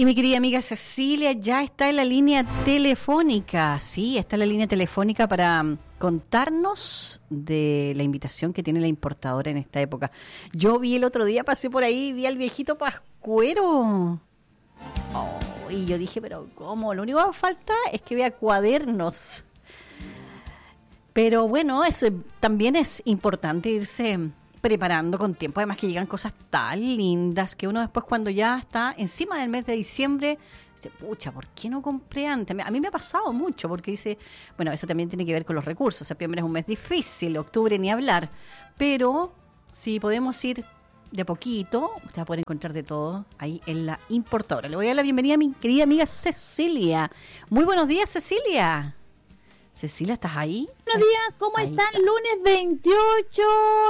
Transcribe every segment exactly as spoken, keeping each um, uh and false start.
Y mi querida amiga Cecilia ya está en la línea telefónica. Sí, está en la línea telefónica para contarnos de la invitación que tiene la importadora en esta época. Yo vi el otro día, pasé por ahí, vi al viejito Pascuero. Oh, y yo dije, pero ¿cómo? Lo único que falta es que vea cuadernos. Pero bueno, es, también es importante irse preparando con tiempo, además que llegan cosas tan lindas que uno después cuando ya está encima del mes de diciembre dice, pucha, ¿por qué no compré antes? A mí me ha pasado mucho porque dice, bueno, eso también tiene que ver con los recursos, septiembre es un mes difícil, octubre ni hablar, pero si podemos ir de poquito, usted va a poder encontrar de todo ahí en la importadora. Le voy a dar la bienvenida a mi querida amiga Cecilia. Muy buenos días, Cecilia. Cecilia, ¿estás ahí? Buenos días, ¿cómo ahí están? Está. Lunes veintiocho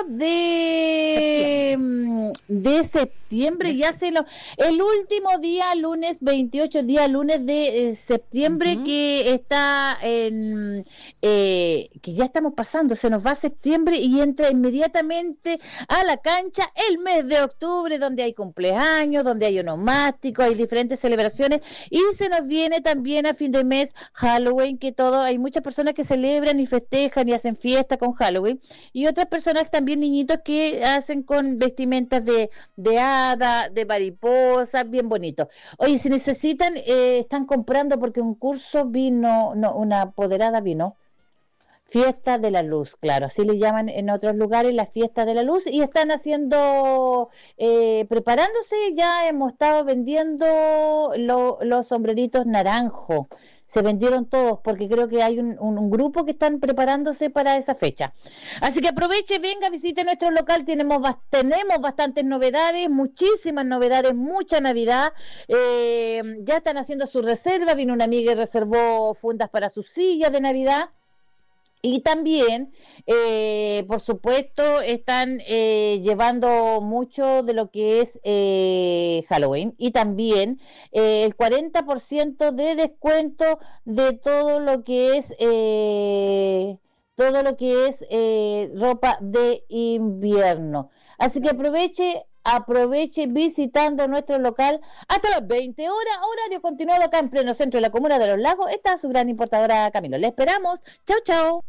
de septiembre, de septiembre ya se lo, el último día, lunes veintiocho, día lunes de eh, septiembre, uh-huh. que está en, eh, que ya estamos pasando, se nos va septiembre y entra inmediatamente a la cancha el mes de octubre, donde hay cumpleaños, donde hay onomásticos, hay diferentes celebraciones, y se nos viene también a fin de mes Halloween, que todo, hay muchas personas que celebran y festejan y hacen fiesta con Halloween, y otras personas también, niñitos, que hacen con vestimentas de, de hada, de mariposa, bien bonito. Oye, si necesitan, eh, están comprando, porque un curso vino, no, una apoderada vino, Fiesta de la Luz, claro, así le llaman en otros lugares, la Fiesta de la Luz, y están haciendo, eh, preparándose, ya hemos estado vendiendo lo, los sombreritos naranjo. Se vendieron todos porque creo que hay un, un, un grupo que están preparándose para esa fecha. Así que aproveche, venga, visite nuestro local. Tenemos, tenemos bastantes novedades, muchísimas novedades, mucha Navidad. Eh, ya están haciendo su reserva. Vino una amiga y reservó fundas para sus sillas de Navidad. Y también, eh, por supuesto, están eh, llevando mucho de lo que es eh, Halloween, y también eh, el cuarenta por ciento de descuento de todo lo que es eh, todo lo que es eh, ropa de invierno. Así que aproveche. Aproveche visitando nuestro local hasta las veinte horas, horario continuado acá en pleno centro de la comuna de Los Lagos. Está su gran importadora Camilo. Le esperamos. Chau, chau.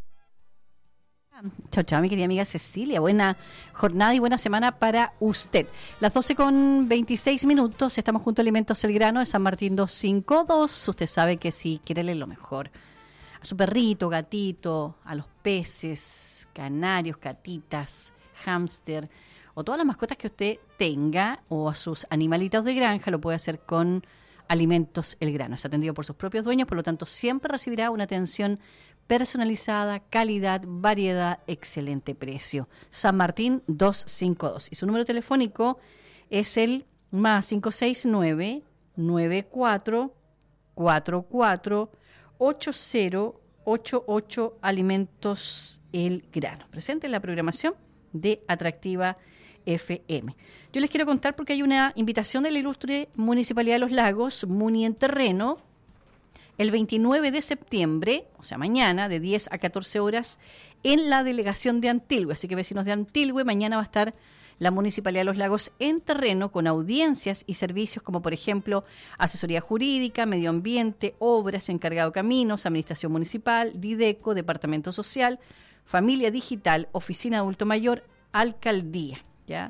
Chao, chao, mi querida amiga Cecilia. Buena jornada y buena semana para usted. Las doce con veintiséis minutos, estamos junto a Alimentos El Grano de San Martín doscientos cincuenta y dos. Usted sabe que si quiere leer lo mejor a su perrito, gatito, a los peces, canarios, gatitas, hámster o todas las mascotas que usted tenga, o a sus animalitos de granja, lo puede hacer con Alimentos El Grano. Es atendido por sus propios dueños, por lo tanto siempre recibirá una atención personalizada, calidad, variedad, excelente precio. San Martín doscientos cincuenta y dos. Y su número telefónico es el más cinco seis nueve, nueve cuatro cuatro cuatro, ocho cero ocho ocho. Alimentos El Grano. Presente en la programación de Atractiva F M. Yo les quiero contar porque hay una invitación de la ilustre Municipalidad de Los Lagos, Muni en Terreno, el veintinueve de septiembre, o sea mañana, de diez a catorce horas, en la delegación de Antilhue. Así que, vecinos de Antilhue, mañana va a estar la Municipalidad de Los Lagos en terreno con audiencias y servicios como, por ejemplo, asesoría jurídica, medio ambiente, obras, encargado de caminos, administración municipal, Dideco, departamento social, familia digital, oficina de adulto mayor, alcaldía. ¿Ya?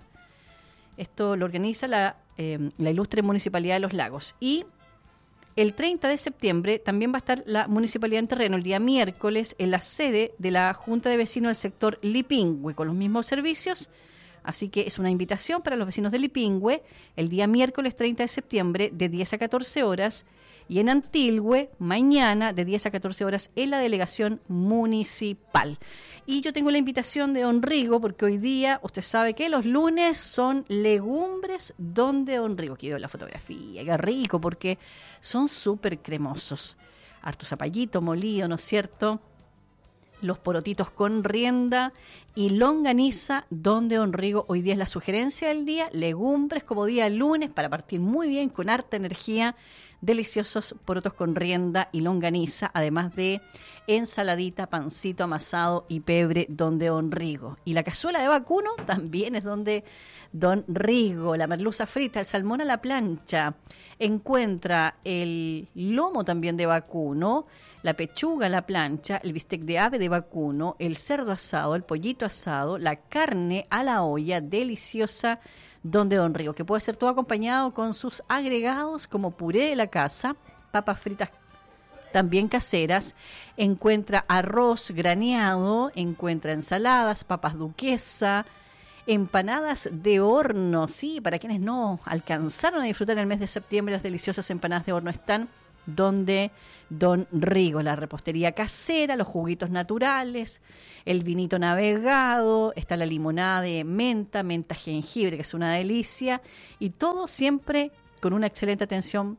Esto lo organiza la, eh, la ilustre Municipalidad de Los Lagos. Y el treinta de septiembre también va a estar la Municipalidad en terreno, el día miércoles, en la sede de la Junta de Vecinos del sector Lipingüe, con los mismos servicios. Así que es una invitación para los vecinos de Lipingüe, el día miércoles treinta de septiembre, de diez a catorce horas, y en Antilhue, mañana, de diez a catorce horas, en la delegación municipal. Y yo tengo la invitación de Don Rigo, porque hoy día, usted sabe que los lunes son legumbres donde Don Rigo. Aquí veo la fotografía, qué rico, porque son súper cremosos. Harto zapallito molido, ¿no es cierto? Los porotitos con rienda y longaniza, donde Don Rigo hoy día es la sugerencia del día, legumbres como día lunes para partir muy bien con harta energía, deliciosos porotos con rienda y longaniza, además de ensaladita, pancito amasado y pebre, donde Don Rigo. Y la cazuela de vacuno también es donde Don Rigo, la merluza frita, el salmón a la plancha, encuentra el lomo también de vacuno, la pechuga a la plancha, el bistec de ave de vacuno, el cerdo asado, el pollito asado, la carne a la olla, deliciosa, donde Don Rigo, que puede ser todo acompañado con sus agregados como puré de la casa, papas fritas también caseras, encuentra arroz graneado, encuentra ensaladas, papas duquesa, empanadas de horno, sí, para quienes no alcanzaron a disfrutar en el mes de septiembre, las deliciosas empanadas de horno están donde Don Rigo, la repostería casera, los juguitos naturales, el vinito navegado, está la limonada de menta, menta jengibre, que es una delicia, y todo siempre con una excelente atención.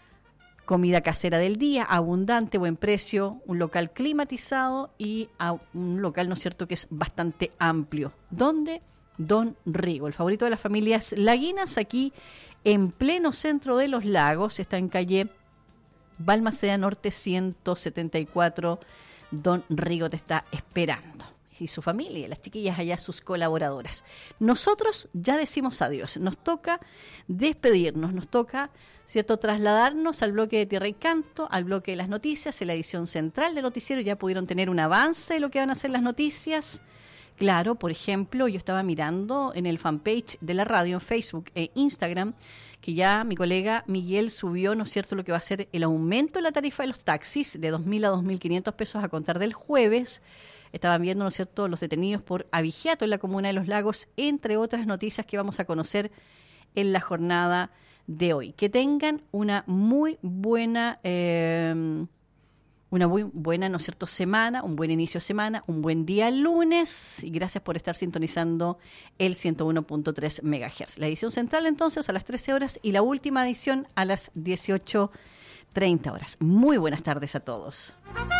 Comida casera del día, abundante, buen precio, un local climatizado y a un local, ¿no es cierto?, que es bastante amplio. ¿Dónde? Don Rigo, el favorito de las familias laguinas, aquí en pleno centro de Los Lagos, está en calle Balmaceda Norte ciento setenta y cuatro. Don Rigo te está esperando. Y su familia, las chiquillas allá, sus colaboradoras. Nosotros ya decimos adiós. Nos toca despedirnos, nos toca, ¿cierto?, trasladarnos al bloque de Tierra y Canto, al bloque de las noticias, en la edición central del noticiero. Ya pudieron tener un avance de lo que van a ser las noticias. Claro, por ejemplo, yo estaba mirando en el fanpage de la radio, en Facebook e Instagram, que ya mi colega Miguel subió, ¿no es cierto?, lo que va a ser el aumento de la tarifa de los taxis de dos mil a dos mil quinientos pesos a contar del jueves. Estaban viendo, ¿no es cierto?, los detenidos por abigeato en la comuna de Los Lagos, entre otras noticias que vamos a conocer en la jornada de hoy. Que tengan una muy buena... Eh, Una muy buena, ¿no es cierto?, semana, un buen inicio de semana, un buen día lunes, y gracias por estar sintonizando el ciento uno punto tres megahertz. La edición central entonces a las trece horas y la última edición a las dieciocho treinta horas. Muy buenas tardes a todos.